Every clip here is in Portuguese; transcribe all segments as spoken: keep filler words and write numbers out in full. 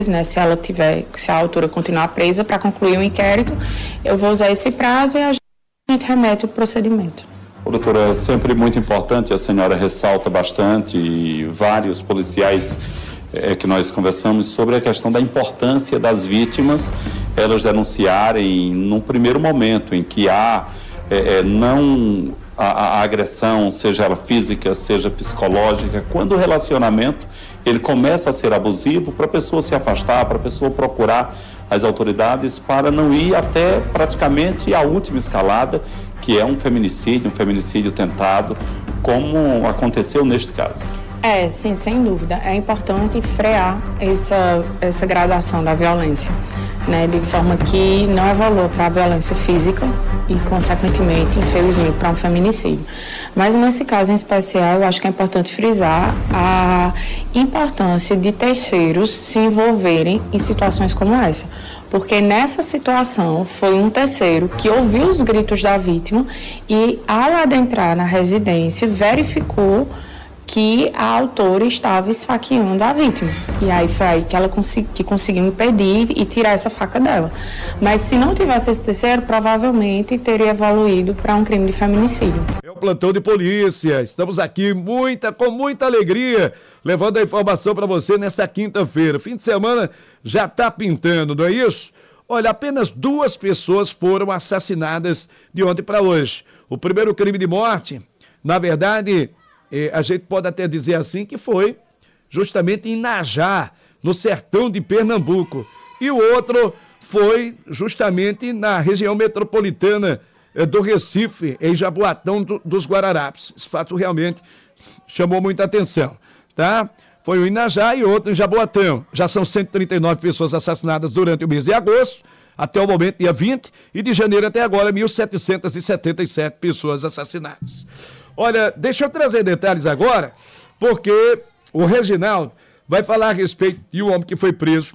né, se ela tiver, se a autora continuar presa para concluir o inquérito, eu vou usar esse prazo e a gente remete o procedimento. Doutora, é sempre muito importante, a senhora ressalta bastante, e vários policiais é, que nós conversamos sobre a questão da importância das vítimas, elas denunciarem num primeiro momento em que há é, é, não a, a agressão, seja ela física, seja psicológica, quando o relacionamento ele começa a ser abusivo, para a pessoa se afastar, para a pessoa procurar as autoridades para não ir até praticamente a última escalada, que é um feminicídio, um feminicídio tentado, como aconteceu neste caso. É, sim, sem dúvida. É importante frear essa, essa gradação da violência, né, de forma que não evolua para a violência física e, consequentemente, infelizmente, para um feminicídio. Mas, nesse caso em especial, eu acho que é importante frisar a importância de terceiros se envolverem em situações como essa. Porque nessa situação foi um terceiro que ouviu os gritos da vítima e, ao adentrar na residência, verificou que a autora estava esfaqueando a vítima. E aí foi aí que ela consegui, que conseguiu impedir e tirar essa faca dela. Mas se não tivesse esse terceiro, provavelmente teria evoluído para um crime de feminicídio. É o plantão de polícia. Estamos aqui muita, com muita alegria, levando a informação para você nesta quinta-feira. Fim de semana já está pintando, não é isso? Olha, apenas duas pessoas foram assassinadas de ontem para hoje. O primeiro crime de morte, na verdade, eh, a gente pode até dizer assim, que foi justamente em Najá, no sertão de Pernambuco. E o outro foi justamente na região metropolitana eh, do Recife, em Jaboatão do, dos Guararapes. Esse fato realmente chamou muita atenção, tá? Foi um em Najá e outro em Jaboatão. Já são cento e trinta e nove pessoas assassinadas durante o mês de agosto, até o momento, dia vinte, e de janeiro até agora, mil setecentas e setenta e sete pessoas assassinadas. Olha, deixa eu trazer detalhes agora, porque o Reginaldo vai falar a respeito de um homem que foi preso,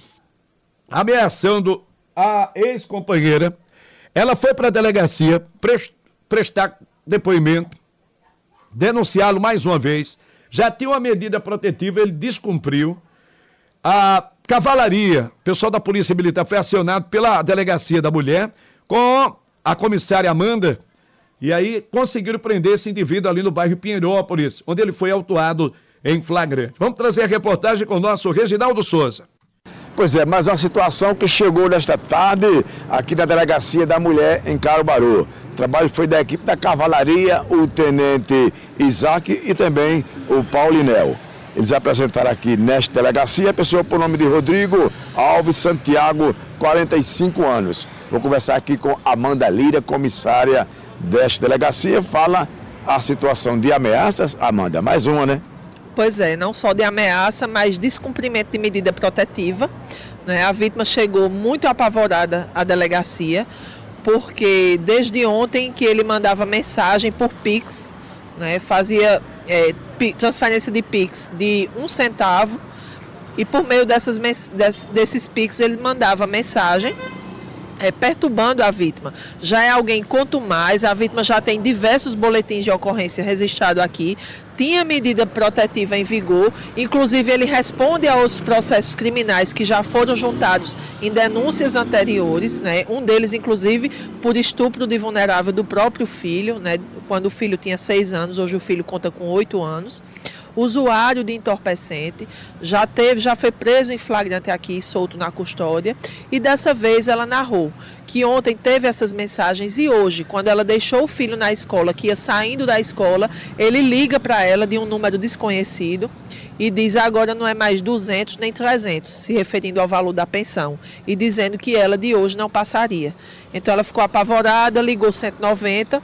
ameaçando a ex-companheira. Ela foi para a delegacia prestar depoimento, denunciá-lo mais uma vez. Já tinha uma medida protetiva, ele descumpriu. A cavalaria, o pessoal da Polícia Militar foi acionado pela delegacia da mulher com a comissária Amanda, e aí conseguiram prender esse indivíduo ali no bairro Pinheirópolis, onde ele foi autuado em flagrante. Vamos trazer a reportagem com o nosso Reginaldo Souza. Pois é, mas uma situação que chegou nesta tarde aqui na Delegacia da Mulher em Caruaru. O trabalho foi da equipe da Cavalaria, o Tenente Isaac e também o Paulinel. Eles apresentaram aqui nesta delegacia a pessoa por nome de Rodrigo Alves Santiago, quarenta e cinco anos. Vou conversar aqui com Amanda Lira, comissária desta delegacia. Fala a situação de ameaças. Amanda, mais uma, né? Pois é, não só de ameaça, mas descumprimento de medida protetiva, né? A vítima chegou muito apavorada à delegacia, porque desde ontem que ele mandava mensagem por Pix, né? Fazia é, transferência de Pix de um centavo, e por meio dessas, desses Pix ele mandava mensagem É, perturbando a vítima. Já é alguém quanto mais, a vítima já tem diversos boletins de ocorrência registrados aqui, tinha medida protetiva em vigor, inclusive ele responde a outros processos criminais que já foram juntados em denúncias anteriores, né? Um deles, inclusive, por estupro de vulnerável do próprio filho, né? Quando o filho tinha seis anos, hoje o filho conta com oito anos. Usuário de entorpecente, já teve, já foi preso em flagrante aqui, solto na custódia, e dessa vez ela narrou que ontem teve essas mensagens e hoje, quando ela deixou o filho na escola, que ia saindo da escola, ele liga para ela de um número desconhecido e diz agora não é mais duzentos nem trezentos, se referindo ao valor da pensão, e dizendo que ela de hoje não passaria. Então ela ficou apavorada, ligou cento e noventa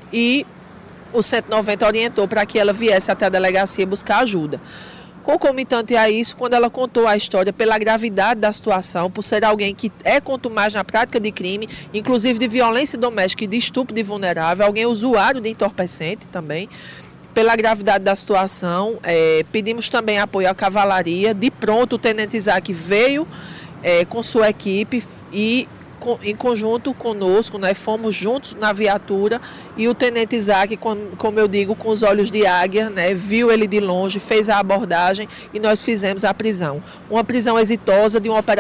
e o cento e noventa orientou para que ela viesse até a delegacia buscar ajuda. Concomitante a isso, quando ela contou a história pela gravidade da situação, por ser alguém que é contumaz na prática de crime, inclusive de violência doméstica e de estupro de vulnerável, alguém usuário de entorpecente também, pela gravidade da situação, é, pedimos também apoio à cavalaria. De pronto, o Tenente Isaac veio é, com sua equipe e em conjunto conosco, né, fomos juntos na viatura e o tenente Isaac, como eu digo, com os olhos de águia, né, viu ele de longe, fez a abordagem e nós fizemos a prisão. Uma prisão exitosa de uma operação